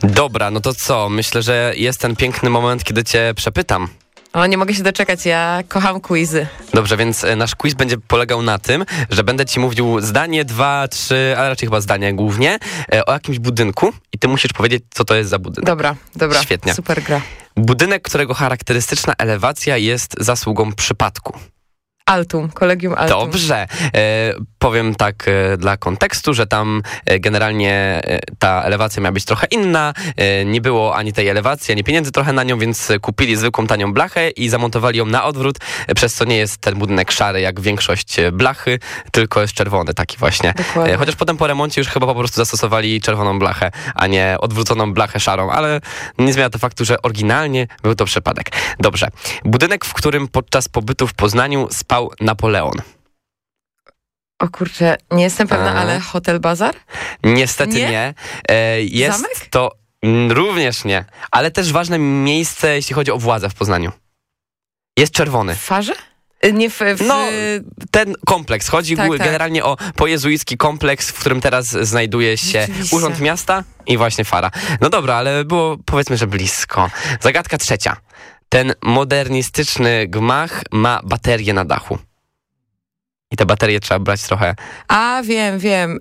Dobra, no to co? Myślę, że jest ten piękny moment, kiedy cię przepytam. O, nie mogę się doczekać, ja kocham quizy. Dobrze, więc nasz quiz będzie polegał na tym, że będę ci mówił zdanie, 2, 3, ale raczej chyba zdanie głównie, o jakimś budynku i ty musisz powiedzieć, co to jest za budynek. Dobra. Świetnie. Super gra. Budynek, którego charakterystyczna elewacja jest zasługą przypadku. Altum, Kolegium Altum. Dobrze. Powiem tak dla kontekstu, że tam generalnie ta elewacja miała być trochę inna. Nie było ani tej elewacji, ani pieniędzy trochę na nią, więc kupili zwykłą tanią blachę i zamontowali ją na odwrót, przez co nie jest ten budynek szary jak większość blachy, tylko jest czerwony taki właśnie. Dokładnie. Chociaż potem po remoncie już chyba po prostu zastosowali czerwoną blachę, a nie odwróconą blachę szarą, ale nie zmienia to faktu, że oryginalnie był to przypadek. Dobrze. Budynek, w którym podczas pobytu w Poznaniu spał Napoleon. O kurczę, nie jestem pewna, ale Hotel Bazar? Niestety Nie? nie. Jest Zamek? to również nie, ale też ważne miejsce, jeśli chodzi o władzę w Poznaniu. Jest czerwony. W Farze? Nie w... No, ten kompleks. Chodzi Tak. generalnie o pojezuicki kompleks, w którym teraz znajduje się Rzeczywiście. Urząd Miasta i właśnie Fara. No dobra, ale było powiedzmy, że blisko. Zagadka trzecia. Ten modernistyczny gmach ma baterię na dachu. I te baterie trzeba brać trochę A, wiem.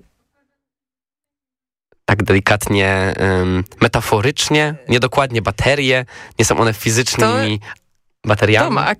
tak delikatnie, metaforycznie, niedokładnie baterie. Nie są one fizycznymi bateriami. Tomak.